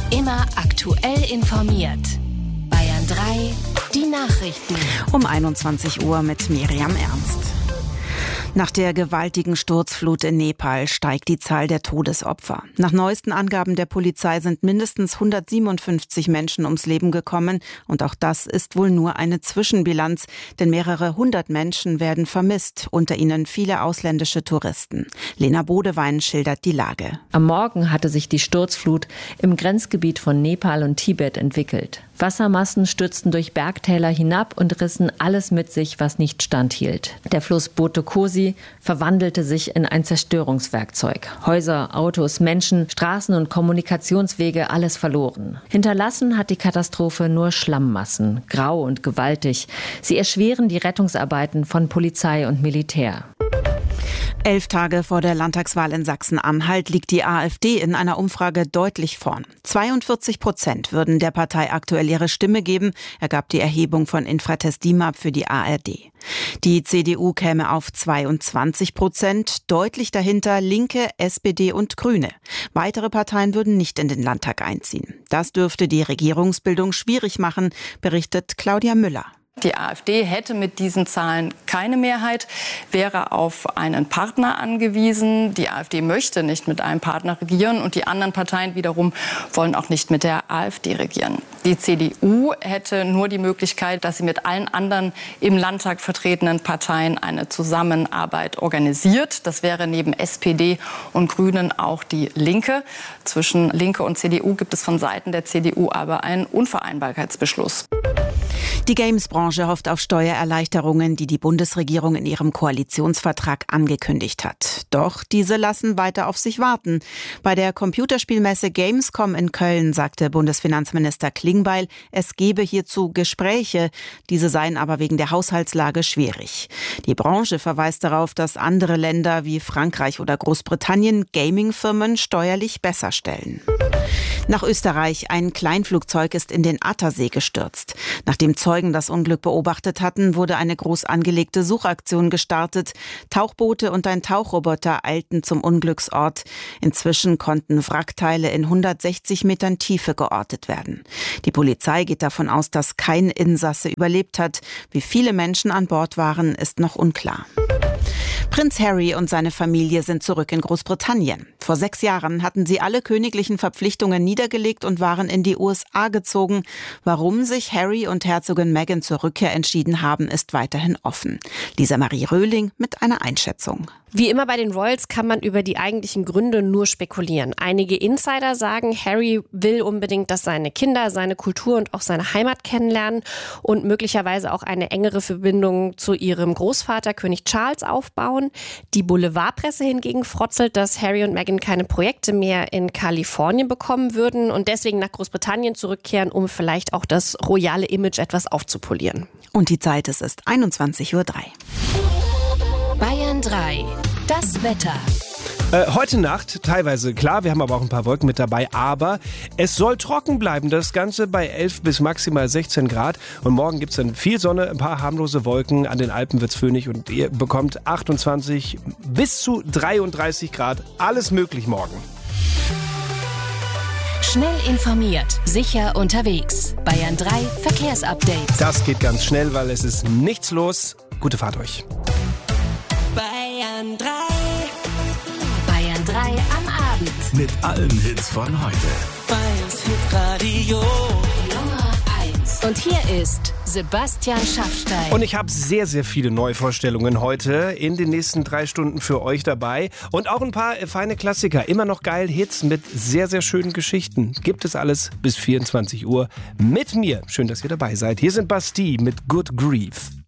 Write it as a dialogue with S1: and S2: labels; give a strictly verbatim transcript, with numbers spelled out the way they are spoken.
S1: Immer aktuell informiert. Bayern drei, die Nachrichten.
S2: Um einundzwanzig Uhr mit Miriam Ernst. Nach der gewaltigen Sturzflut in Nepal steigt die Zahl der Todesopfer. Nach neuesten Angaben der Polizei sind mindestens hundertsiebenundfünfzig Menschen ums Leben gekommen. Und auch das ist wohl nur eine Zwischenbilanz, denn mehrere hundert Menschen werden vermisst, unter ihnen viele ausländische Touristen. Lena Bodewein schildert die Lage.
S3: Am Morgen hatte sich die Sturzflut im Grenzgebiet von Nepal und Tibet entwickelt. Wassermassen stürzten durch Bergtäler hinab und rissen alles mit sich, was nicht standhielt. Der Fluss Boto Kosi verwandelte sich in ein Zerstörungswerkzeug. Häuser, Autos, Menschen, Straßen und Kommunikationswege, alles verloren. Hinterlassen hat die Katastrophe nur Schlammmassen, grau und gewaltig. Sie erschweren die Rettungsarbeiten von Polizei und Militär.
S2: Elf Tage vor der Landtagswahl in Sachsen-Anhalt liegt die AfD in einer Umfrage deutlich vorn. zweiundvierzig Prozent würden der Partei aktuell ihre Stimme geben, ergab die Erhebung von Infratest DIMAP für die A R D. Die C D U käme auf zweiundzwanzig Prozent, deutlich dahinter Linke, S P D und Grüne. Weitere Parteien würden nicht in den Landtag einziehen. Das dürfte die Regierungsbildung schwierig machen, berichtet Claudia Müller.
S4: Die AfD hätte mit diesen Zahlen keine Mehrheit, wäre auf einen Partner angewiesen. Die AfD möchte nicht mit einem Partner regieren und die anderen Parteien wiederum wollen auch nicht mit der AfD regieren. Die C D U hätte nur die Möglichkeit, dass sie mit allen anderen im Landtag vertretenen Parteien eine Zusammenarbeit organisiert. Das wäre neben S P D und Grünen auch die Linke. Zwischen Linke und C D U gibt es von Seiten der C D U aber einen Unvereinbarkeitsbeschluss.
S2: Die Games-Branche hofft auf Steuererleichterungen, die die Bundesregierung in ihrem Koalitionsvertrag angekündigt hat. Doch diese lassen weiter auf sich warten. Bei der Computerspielmesse Gamescom in Köln sagte Bundesfinanzminister Klingbeil, es gebe hierzu Gespräche. Diese seien aber wegen der Haushaltslage schwierig. Die Branche verweist darauf, dass andere Länder wie Frankreich oder Großbritannien Gaming-Firmen steuerlich besser stellen. Nach Österreich. Ein Kleinflugzeug ist in den Attersee gestürzt. Nachdem Zeugen das Unglück beobachtet hatten, wurde eine groß angelegte Suchaktion gestartet. Tauchboote und ein Tauchroboter eilten zum Unglücksort. Inzwischen konnten Wrackteile in hundertsechzig Metern Tiefe geortet werden. Die Polizei geht davon aus, dass kein Insasse überlebt hat. Wie viele Menschen an Bord waren, ist noch unklar. Prinz Harry und seine Familie sind zurück in Großbritannien. Vor sechs Jahren hatten sie alle königlichen Verpflichtungen niedergelegt und waren in die U S A gezogen. Warum sich Harry und Herzogin Meghan zur Rückkehr entschieden haben, ist weiterhin offen. Lisa Marie Röhling mit einer Einschätzung.
S5: Wie immer bei den Royals kann man über die eigentlichen Gründe nur spekulieren. Einige Insider sagen, Harry will unbedingt, dass seine Kinder seine Kultur und auch seine Heimat kennenlernen und möglicherweise auch eine engere Verbindung zu ihrem Großvater König Charles aufbauen. Die Boulevardpresse hingegen frotzelt, dass Harry und Meghan keine Projekte mehr in Kalifornien bekommen würden und deswegen nach Großbritannien zurückkehren, um vielleicht auch das royale Image etwas aufzupolieren.
S2: Und die Zeit ist, ist einundzwanzig Uhr drei.
S1: Bayern drei, das Wetter.
S6: Äh, heute Nacht teilweise klar, wir haben aber auch ein paar Wolken mit dabei, aber es soll trocken bleiben. Das Ganze bei elf bis maximal sechzehn Grad. Und morgen gibt es dann viel Sonne, ein paar harmlose Wolken. An den Alpen wird es föhnig und ihr bekommt achtundzwanzig bis zu dreiunddreißig Grad. Alles möglich morgen.
S1: Schnell informiert, sicher unterwegs. Bayern drei Verkehrsupdate.
S6: Das geht ganz schnell, weil es ist nichts los. Gute Fahrt euch.
S1: Bayern drei. Bayern drei am Abend.
S7: Mit allen Hits von heute.
S1: Bayerns Hitradio Nummer eins. Und hier ist Sebastian Schaffstein.
S6: Und ich habe sehr, sehr viele Neuvorstellungen heute in den nächsten drei Stunden für euch dabei. Und auch ein paar feine Klassiker. Immer noch geil Hits mit sehr, sehr schönen Geschichten. Gibt es alles bis vierundzwanzig Uhr mit mir. Schön, dass ihr dabei seid. Hier sind Bastille mit Good Grief.